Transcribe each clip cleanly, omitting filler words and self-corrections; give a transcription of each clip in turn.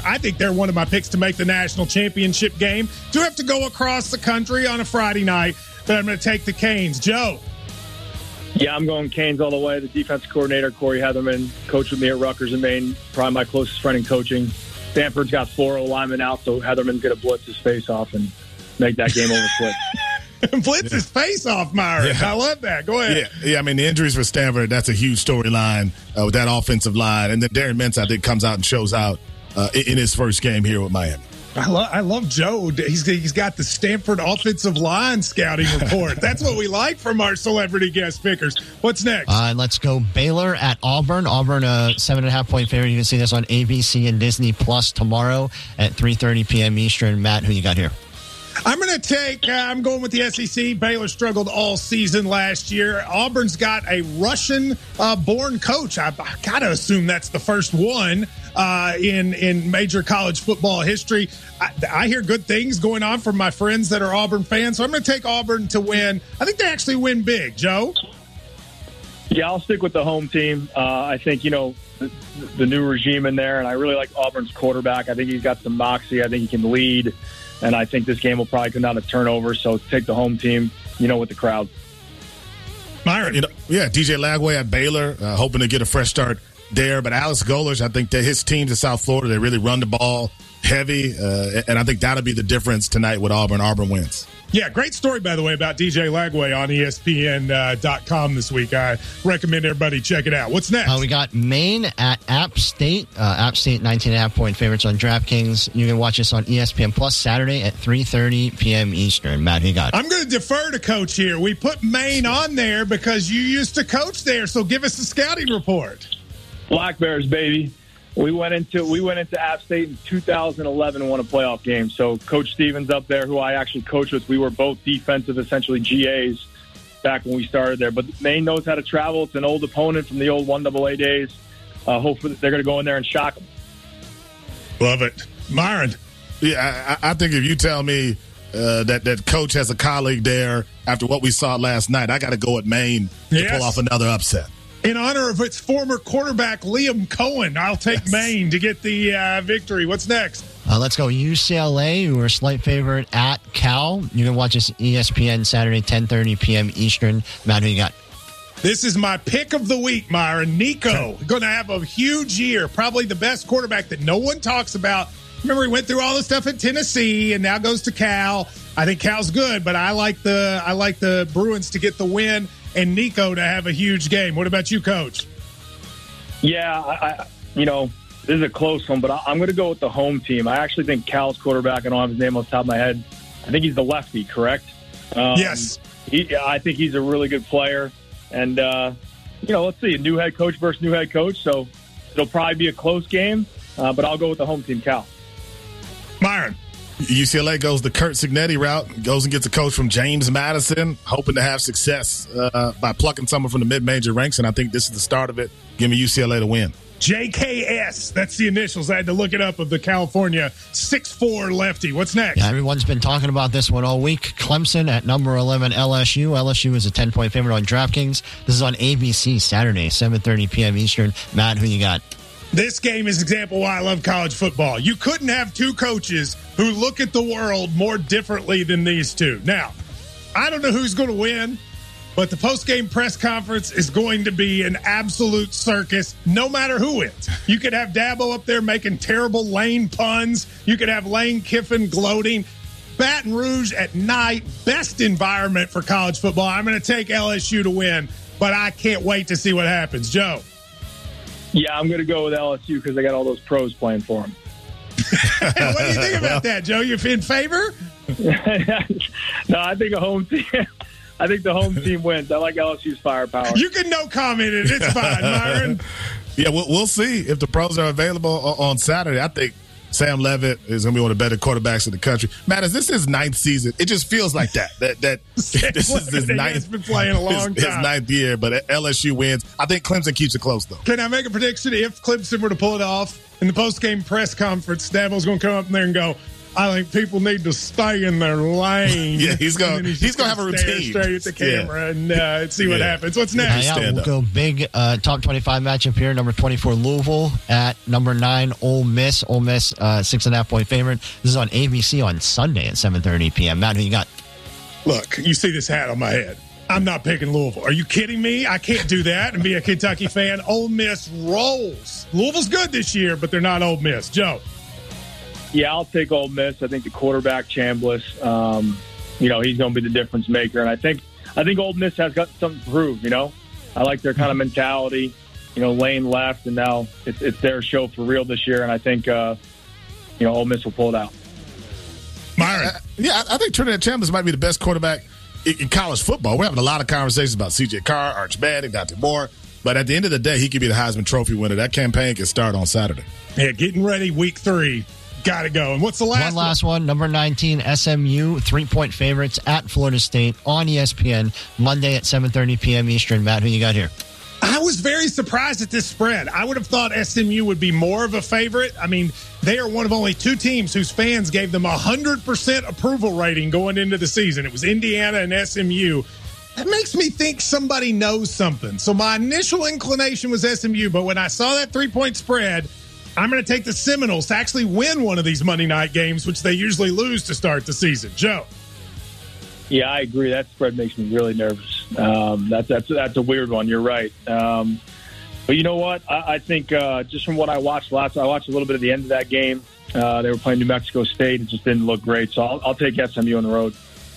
I think they're one of my picks to make the national championship game. Do have to go across the country on a Friday night, but I'm going to take the Canes. Joe? Yeah, I'm going Canes all the way. The defense coordinator, Corey Heatherman, coached with me at Rutgers in Maine, probably my closest friend in coaching. Stanford's got 4 linemen out, so Heatherman's going to blitz his face off and make that game over quick. Blitz his face off, Myron. Yeah. I love that. Go ahead. Yeah. I mean, the injuries for Stanford, that's a huge storyline with that offensive line. And then Darren Mintz, I think, comes out and shows out in his first game here with Miami. I love Joe. He's got the Stanford offensive line scouting report. That's what we like from our celebrity guest pickers. What's next? Let's go Baylor at Auburn. Auburn, a 7.5-point favorite. You can see this on ABC and Disney Plus tomorrow at 3:30 p.m. Eastern. Matt, who you got here? I'm going with the SEC. Baylor struggled all season last year. Auburn's got a Russian-born coach. I got to assume that's the first one in major college football history. I hear good things going on from my friends that are Auburn fans, so I'm going to take Auburn to win. I think they actually win big. Joe? Yeah, I'll stick with the home team. I think, the new regime in there, and I really like Auburn's quarterback. I think he's got some moxie. I think he can lead. And I think this game will probably come down to turnover. So take the home team, with the crowd. Myron. DJ Lagway at Baylor, hoping to get a fresh start there. But Alex Golesh, I think that his teams in South Florida, they really run the ball heavy. And I think that'll be the difference tonight with Auburn. Auburn wins. Yeah, great story, by the way, about DJ Lagway on ESPN.com this week. I recommend everybody check it out. What's next? We got Maine at App State. App State, 19.5-point favorites on DraftKings. You can watch this on ESPN Plus Saturday at 3:30 p.m. Eastern. Matt, who you got? I'm going to defer to Coach here. We put Maine on there because you used to coach there, so give us the scouting report. Black Bears, baby. We went into App State in 2011 and won a playoff game. So Coach Stevens up there, who I actually coached with, we were both defensive, essentially GAs back when we started there. But Maine knows how to travel. It's an old opponent from the old 1AA days. Hopefully they're going to go in there and shock them. Love it. Myron. Yeah, I think if you tell me that Coach has a colleague there after what we saw last night, I got to go at Maine to pull off another upset. In honor of its former quarterback, Liam Cohen, I'll take Maine to get the victory. What's next? Let's go UCLA, who are a slight favorite at Cal. You can watch this ESPN Saturday, 10:30 p.m. Eastern. Matt, who you got? This is my pick of the week, Myron. Nico, going to have a huge year. Probably the best quarterback that no one talks about. Remember, he went through all the stuff at Tennessee and now goes to Cal. I think Cal's good, but I like the Bruins to get the win and Nico to have a huge game. What about you, Coach? Yeah, this is a close one, but I'm going to go with the home team. I actually think Cal's quarterback, I don't have his name off the top of my head. I think he's the lefty, correct? Yes. I think he's a really good player. And, let's see, a new head coach versus new head coach. So it'll probably be a close game, but I'll go with the home team, Cal. Myron. UCLA goes the Kurt Cignetti route, goes and gets a coach from James Madison, hoping to have success by plucking someone from the mid-major ranks, and I think this is the start of it. Give me UCLA to win. JKS, that's the initials. I had to look it up, of the California 6'4" lefty. What's next? Yeah, everyone's been talking about this one all week. Clemson at number 11, LSU. LSU is a 10-point favorite on DraftKings. This is on ABC Saturday, 7:30 p.m. Eastern. Matt, who you got? This game is an example why I love college football. You couldn't have two coaches who look at the world more differently than these two. Now, I don't know who's going to win, but the post-game press conference is going to be an absolute circus no matter who wins. You could have Dabo up there making terrible Lane puns. You could have Lane Kiffin gloating. Baton Rouge at night, best environment for college football. I'm going to take LSU to win, but I can't wait to see what happens. Joe? Yeah, I'm going to go with LSU because they got all those pros playing for them. What do you think about that, Joe? You in favor? No, I think I think the home team wins. I like LSU's firepower. You can no comment it. It's fine, Myron. Yeah, we'll see if the pros are available on Saturday. I think Sam Levitt is going to be one of the better quarterbacks in the country. Matt, is this his ninth season? It just feels like that this is his ninth. He's been playing a long time. His ninth year, but LSU wins. I think Clemson keeps it close, though. Can I make a prediction? If Clemson were to pull it off in the post-game press conference, Dabo's going to come up in there and go, I think people need to stay in their lane. Yeah, he's gonna have a routine. Stare at the camera and see what happens. What's next? We'll go big top 25 matchup here. Number 24 Louisville at number 9 Ole Miss. Ole Miss 6.5-point favorite. This is on ABC on Sunday at 7:30 p.m. Matt, who you got? Look, you see this hat on my head. I'm not picking Louisville. Are you kidding me? I can't do that and be a Kentucky fan. Ole Miss rolls. Louisville's good this year, but they're not Ole Miss. Joe. Yeah, I'll take Ole Miss. I think the quarterback, Chambliss, he's going to be the difference maker. And I think Ole Miss has got something to prove, I like their kind of mentality. Lane left, and now it's their show for real this year. And I think, Ole Miss will pull it out. Myron. I think Trinidad Chambliss might be the best quarterback in college football. We're having a lot of conversations about C.J. Carr, Arch Manning, Dante Moore. But at the end of the day, he could be the Heisman Trophy winner. That campaign can start on Saturday. Yeah, getting ready, week 3. Got to go. And what's the last one? One last one. Number 19, SMU, 3-point favorites at Florida State on ESPN, Monday at 7:30 p.m. Eastern. Matt, who you got here? I was very surprised at this spread. I would have thought SMU would be more of a favorite. I mean, they are one of only 2 teams whose fans gave them 100% approval rating going into the season. It was Indiana and SMU. That makes me think somebody knows something. So my initial inclination was SMU, but when I saw that 3-point spread, I'm going to take the Seminoles to actually win one of these Monday night games, which they usually lose to start the season. Joe. Yeah, I agree. That spread makes me really nervous. That's a weird one. You're right. But you know what? I think just from what I watched I watched a little bit of the end of that game. They were playing New Mexico State. It just didn't look great. So I'll take SMU on the road.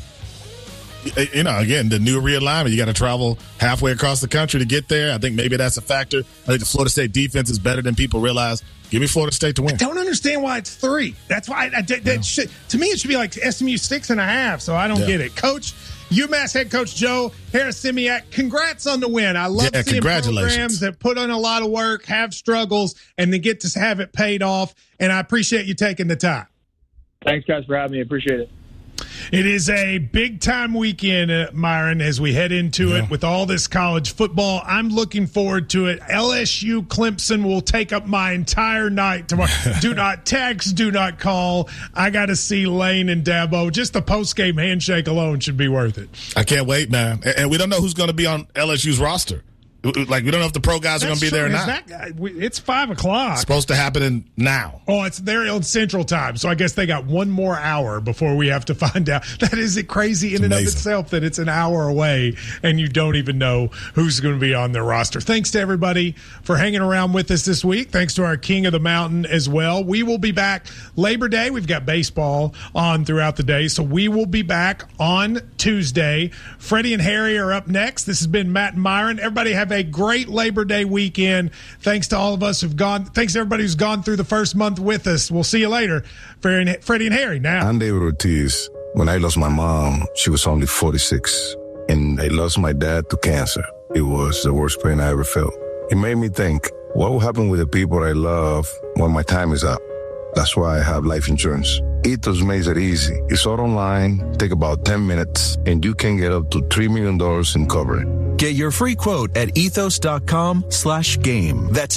Again, the new realignment, you got to travel halfway across the country to get there. I think maybe that's a factor. I think the Florida State defense is better than people realize. Give me Florida State to win. I don't understand why it's 3. That's why to me it should be like SMU 6.5. So I don't get it. Coach, UMass head coach Joe Harris-Simiak, congrats on the win. I love seeing programs that put on a lot of work, have struggles, and then get to have it paid off. And I appreciate you taking the time. Thanks, guys, for having me. Appreciate it. It is a big-time weekend, Myron, as we head into it with all this college football. I'm looking forward to it. LSU Clemson will take up my entire night tomorrow. Do not text, do not call. I got to see Lane and Dabo. Just the post-game handshake alone should be worth it. I can't wait, man. And we don't know who's going to be on LSU's roster. Like, we don't know if the pro guys are going to be there or not. It's 5 o'clock. It's supposed to happen now. Oh, it's there on Central Time. So I guess they got one more hour before we have to find out. That is crazy in and of itself that it's an hour away and you don't even know who's going to be on their roster. Thanks to everybody for hanging around with us this week. Thanks to our King of the Mountain as well. We will be back Labor Day. We've got baseball on throughout the day. So we will be back on Tuesday. Freddie and Harry are up next. This has been Matt and Myron. Everybody have a great Labor Day weekend. Thanks to all of us thanks to everybody who's gone through the first month with us. We'll see you later. Freddie and Harry now. I'm David Ortiz. When I lost my mom, she was only 46. And I lost my dad to cancer. It was the worst pain I ever felt. It made me think, what will happen with the people I love when my time is up? That's why I have life insurance. Ethos makes it easy. It's all online, take about 10 minutes, and you can get up to $3 million in coverage. Get your free quote at ethos.com/game. That's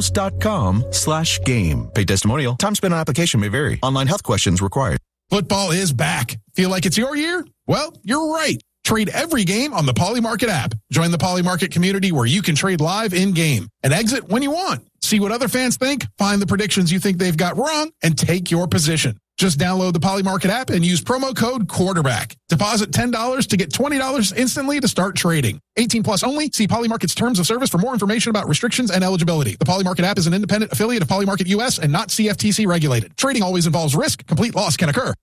ethos.com/game. Paid testimonial. Time spent on application may vary. Online health questions required. Football is back. Feel like it's your year? Well, you're right. Trade every game on the Poly Market app. Join the Poly Market community where you can trade live in-game and exit when you want. See what other fans think, find the predictions you think they've got wrong, and take your position. Just download the Poly Market app and use promo code quarterback. Deposit $10 to get $20 instantly to start trading. 18 plus only. See Poly Market's terms of service for more information about restrictions and eligibility. The Poly Market app is an independent affiliate of Poly Market US and not CFTC regulated. Trading always involves risk. Complete loss can occur.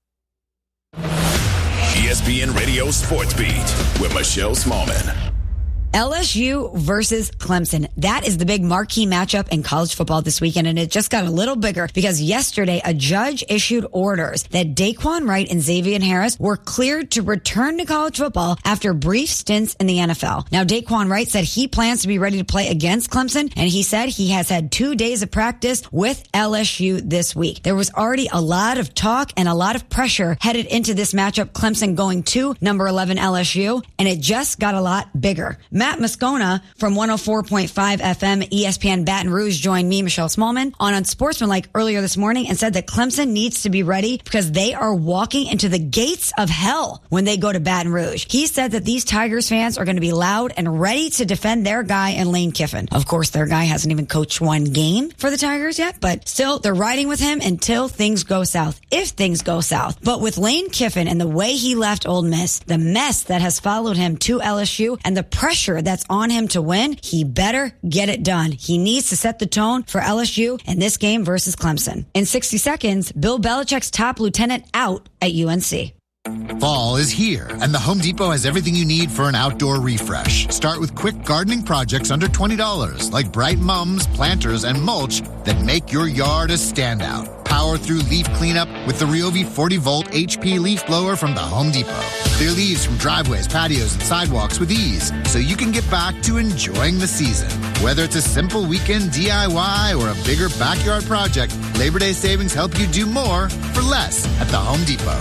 ESPN Radio Sports Beat with Michelle Smallman. LSU versus Clemson. That is the big marquee matchup in college football this weekend, and it just got a little bigger because yesterday a judge issued orders that Daquan Wright and Xavier Harris were cleared to return to college football after brief stints in the NFL. Now, Daquan Wright said he plans to be ready to play against Clemson, and he said he has had 2 days of practice with LSU this week. There was already a lot of talk and a lot of pressure headed into this matchup, Clemson going to number 11 LSU, and it just got a lot bigger. Matt Moscona from 104.5 FM ESPN Baton Rouge joined me, Michelle Smallman, on Unsportsmanlike earlier this morning and said that Clemson needs to be ready because they are walking into the gates of hell when they go to Baton Rouge. He said that these Tigers fans are going to be loud and ready to defend their guy in Lane Kiffin. Of course, their guy hasn't even coached one game for the Tigers yet, but still, they're riding with him until things go south, if things go south. But with Lane Kiffin and the way he left Ole Miss, the mess that has followed him to LSU, and the pressure that's on him to win, he better get it done. He needs to set the tone for LSU in this game versus Clemson. In 60 seconds, Bill Belichick's top lieutenant out at UNC. Fall is here, and the Home Depot has everything you need for an outdoor refresh. Start with quick gardening projects under $20, like bright mums, planters, and mulch that make your yard a standout. Power through leaf cleanup with the Ryobi 40-volt HP leaf blower from the Home Depot. Clear leaves from driveways, patios, and sidewalks with ease, so you can get back to enjoying the season. Whether it's a simple weekend DIY or a bigger backyard project, Labor Day savings help you do more for less at the Home Depot.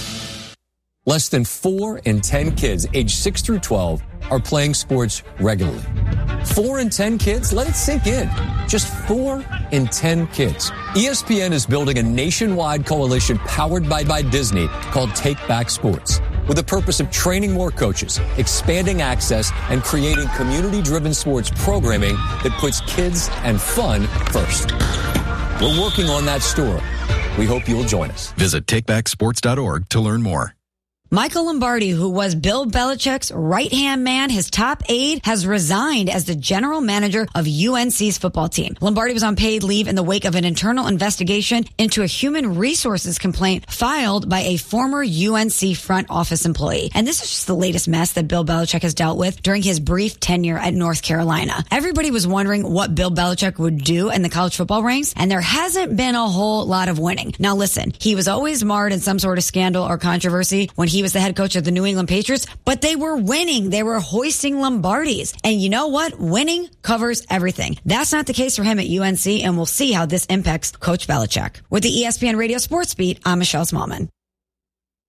Less than 4 in 10 kids aged 6 through 12 are playing sports regularly. 4 in 10 kids? Let it sink in. Just 4 in 10 kids. ESPN is building a nationwide coalition powered by Disney called Take Back Sports, with the purpose of training more coaches, expanding access, and creating community-driven sports programming that puts kids and fun first. We're working on that story. We hope you'll join us. Visit takebacksports.org to learn more. Michael Lombardi, who was Bill Belichick's right-hand man, his top aide, has resigned as the general manager of UNC's football team. Lombardi was on paid leave in the wake of an internal investigation into a human resources complaint filed by a former UNC front office employee. And this is just the latest mess that Bill Belichick has dealt with during his brief tenure at North Carolina. Everybody was wondering what Bill Belichick would do in the college football ranks, and there hasn't been a whole lot of winning. Now listen, he was always marred in some sort of scandal or controversy when he was the head coach of the New England Patriots, but they were winning. They were hoisting Lombardis. And you know what? Winning covers everything. That's not the case for him at UNC, and we'll see how this impacts Coach Belichick. With the ESPN Radio Sports Beat, I'm Michelle Smallman.